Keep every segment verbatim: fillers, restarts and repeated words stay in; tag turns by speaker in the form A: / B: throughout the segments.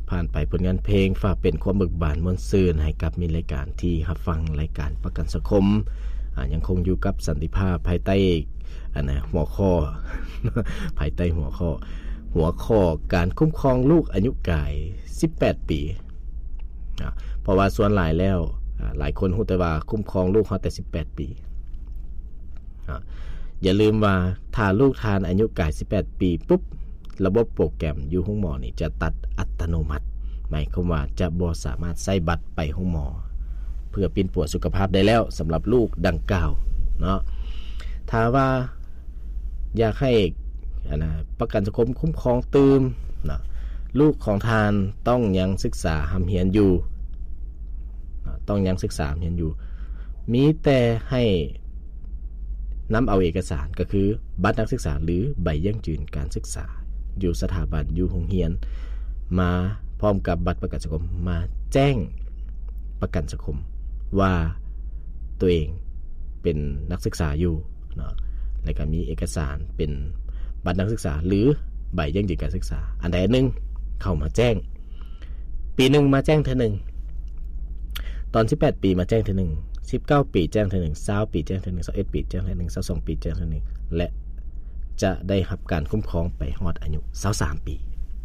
A: ผ่านไปผลงานเพลงฝากเป็นความเบิกบานม่วนซื่นให้กับมีรายการที่รับฟังรายการประกันสังคมอ่ายังคงอยู่กับสันติภาพภายใต้อันนะหัวข้อ ภายใต้หัวข้อหัวข้อการคุ้มครองลูกอายุกายสิบแปดปีอ่าเพราะว่าส่วนหลายแล้วหลายคนฮู้แต่ว่าคุ้มครองลูกเฮาแต่สิบแปดปีอ่าอย่าลืมว่าถ้าลูกทานอายุกายสิบแปดปีปุ๊บระบบโปรแกรมอยู่ห้องหมอนี่จะตัดอัตโนมัติหมายความว่าจะบ่สามารถใช้บัตรไปห้องหมอเพื่อปินปัวสุขภาพได้แล้วสำหรับลูกดังกล่าวเนาะถ้าว่าอยากให้นะประกันสังคมคุ้มครองตื่มนะลูกของทานต้องยังศึกษาหำเหียนอยู่นะต้องยังศึกษาหำเหียนอยู่มีแต่ให้นำเอาเอกสารก็คือบัตรนักศึกษาหรือใบยั่งยืนการศึกษาอยู่สถาบันอยู่โรงเรียนมาพร้อมกับบัตรประกันสังคมมาแจ้งประกันสังคมว่าตัวเองเป็นนักศึกษาอยู่เนาะแล้วก็มีเอกสารเป็นบัตรนักศึกษาหรือใบยั่งยืนการศึกษาอันใดอันหนึ่งเข้ามาแจ้งปีหนึ่งมาแจ้งเท่านึงตอนสิบแปดปีมาแจ้งเท่านึงสิบเก้าปีแจ้งเท่านึงยี่สิบปีแจ้งเท่านึงยี่สิบเอ็ดปีแจ้งเท่านึงยี่สิบสองปีแจ้งเท่านึงและจะได้รับการคุ้มครองไปฮอดอายุยี่สิบสามปี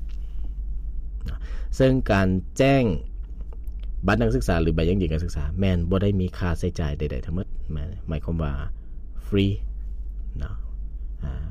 A: ซึ่งการแจ้งบัตรนักศึกษาหรือใบยั่งยืนการศึกษาแม่นบ่ได้มีค่าใช้จ่ายใดๆทั้งหมดหมายความว่าฟรีเนาะ